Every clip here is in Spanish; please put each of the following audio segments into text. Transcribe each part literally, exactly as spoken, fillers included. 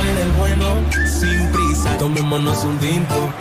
café del bueno, sin prisa, tomémonos un tinto.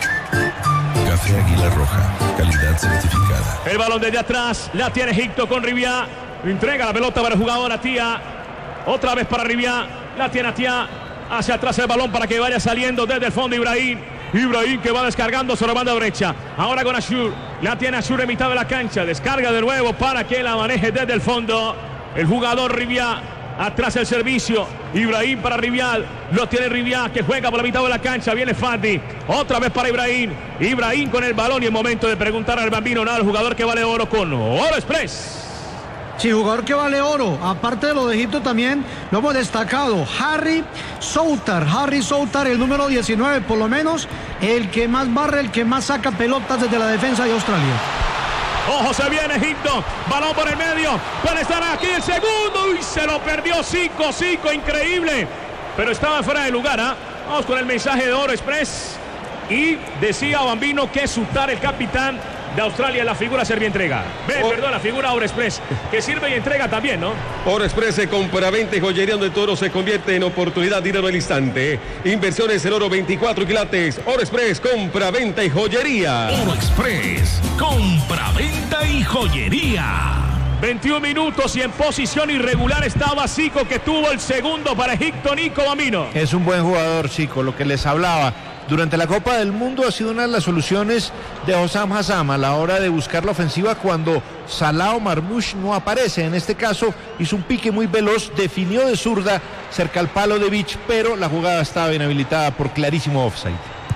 Café Águila Roja, calidad certificada. El balón desde atrás, la tiene Egipto con Riviá. Entrega la pelota para el jugador Atia. Otra vez para Riviá, la tiene Atia. Hacia atrás el balón para que vaya saliendo desde el fondo Ibrahim. Ibrahim que va descargando sobre la banda derecha. Ahora con Ashur. La tiene Ashur en mitad de la cancha. Descarga de nuevo para que la maneje desde el fondo el jugador Riviá. Atrás el servicio. Ibrahim para Rivial. Lo tiene Riviá que juega por la mitad de la cancha. Viene Fati. Otra vez para Ibrahim. Ibrahim con el balón y el momento de preguntar al Bambino Nada, el jugador que vale oro con Oro Express. Sí, jugador que vale oro. Aparte de lo de Egipto también lo hemos destacado. Harry Soutar. Harry Soutar, el número diecinueve, por lo menos el que más barre, el que más saca pelotas desde la defensa de Australia. Ojo, se viene Egipto. Balón por el medio. Puede estar aquí el segundo. Uy, se lo perdió Zico. Zico, increíble. Pero estaba fuera de lugar. ¿eh? Vamos con el mensaje de Oro Express. Y decía Bambino que Soutar, el capitán de Australia, la figura servía y entrega. Ve, oh. perdón, la figura Oro Express, que sirve y entrega también, ¿no? Oro Express se compra, venta y joyería donde todo se convierte en oportunidad, dinero al instante. Inversiones en oro veinticuatro quilates. Oro Express, compra, venta y joyería. Oro Express, compra, venta y joyería. veintiún minutos y en posición irregular estaba Zico, que tuvo el segundo para Egipto. Nico Bambino. Es un buen jugador, Zico, lo que les hablaba. Durante la Copa del Mundo ha sido una de las soluciones de Hossam Hassam a la hora de buscar la ofensiva cuando Salah o Marmoush no aparece. En este caso hizo un pique muy veloz, definió de zurda cerca al palo de Beach, pero la jugada estaba inhabilitada por clarísimo offside.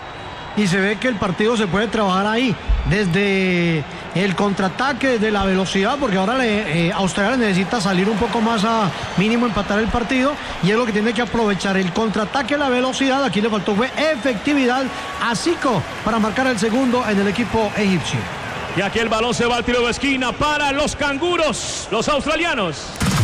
Y se ve que el partido se puede trabajar ahí, desde el contraataque, desde la velocidad, porque ahora le, eh, Australia necesita salir un poco más a mínimo empatar el partido, y es lo que tiene que aprovechar, el contraataque, la velocidad. Aquí le faltó fue efectividad a Zico para marcar el segundo en el equipo egipcio. Y aquí el balón se va al tiro de esquina para los canguros, los australianos.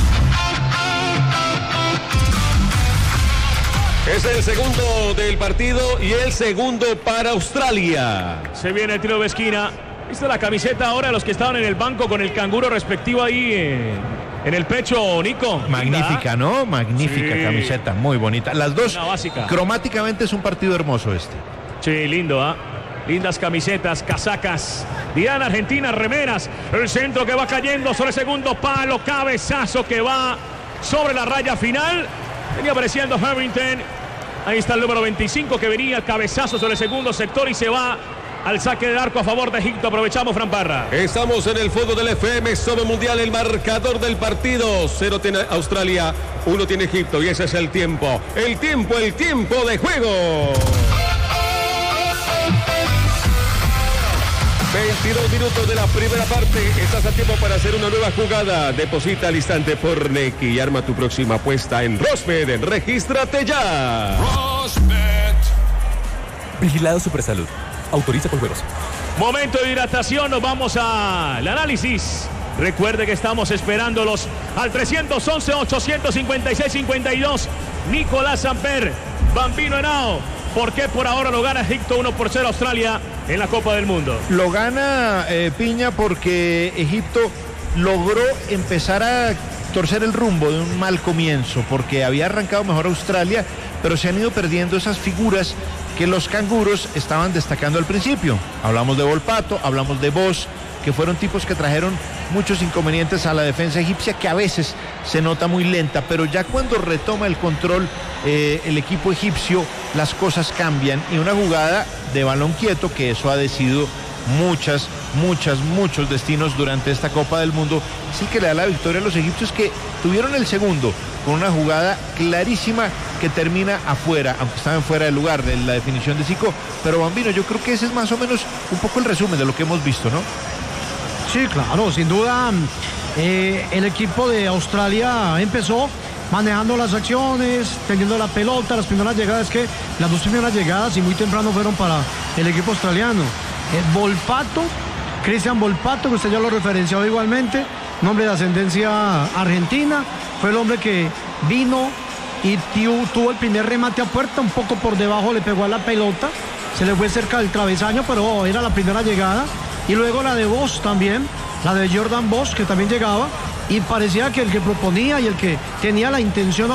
Es el segundo del partido y el segundo para Australia. Se viene el tiro de esquina. ¿Viste la camiseta ahora de los que estaban en el banco con el canguro respectivo ahí eh, en el pecho, Nico? Magnífica, ¿no? Magnífica sí. Camiseta, muy bonita. Las dos, cromáticamente es un partido hermoso este. Sí, lindo, ¿ah? ¿eh? Lindas camisetas, casacas. Dirán Argentina, remeras. El centro que va cayendo sobre el segundo palo. Cabezazo que va sobre la raya final. Venía apareciendo Harrington. Ahí está el número veinticinco que venía, cabezazo sobre el segundo sector y se va al saque de arco a favor de Egipto. Aprovechamos, Fran Parra. Estamos en el fútbol del F M Sobre Mundial, el marcador del partido. Cero tiene Australia, uno tiene Egipto y ese es el tiempo. El tiempo, el tiempo de juego. veintidós minutos de la primera parte. Estás a tiempo para hacer una nueva jugada. Deposita al instante por Nequi y arma tu próxima apuesta en Rosbet. Regístrate ya. Rosbet. Vigilado Supersalud. Autoriza con juegos. Momento de hidratación. Nos vamos al análisis. Recuerde que estamos esperándolos al trescientos once, ochocientos cincuenta y seis, cincuenta y dos. Nicolás Samper, Bambino Henao. ¿Por qué por ahora lo gana Egipto uno por cero Australia en la Copa del Mundo? Lo gana eh, Piña porque Egipto logró empezar a torcer el rumbo de un mal comienzo, porque había arrancado mejor Australia, pero se han ido perdiendo esas figuras que los canguros estaban destacando al principio. Hablamos de Volpato, hablamos de Bosz, que fueron tipos que trajeron muchos inconvenientes a la defensa egipcia, que a veces se nota muy lenta, pero ya cuando retoma el control eh, el equipo egipcio, las cosas cambian, y una jugada de balón quieto, que eso ha decidido muchas, muchas, muchos destinos durante esta Copa del Mundo, sí que le da la victoria a los egipcios, que tuvieron el segundo con una jugada clarísima que termina afuera, aunque estaban fuera del lugar de la definición de Zico. Pero Bambino, yo creo que ese es más o menos un poco el resumen de lo que hemos visto, ¿no? Sí, claro, sin duda eh, el equipo de Australia empezó manejando las acciones, teniendo la pelota, las primeras llegadas, que las dos primeras llegadas y muy temprano fueron para el equipo australiano. Eh, Volpato, Cristian Volpato, que usted ya lo referenciaba igualmente, nombre de ascendencia argentina, fue el hombre que vino y tuvo el primer remate a puerta, un poco por debajo le pegó a la pelota, se le fue cerca del travesaño, pero era la primera llegada. Y luego la de Bosz también, la de Jordan Bosz, que también llegaba, y parecía que el que proponía y el que tenía la intención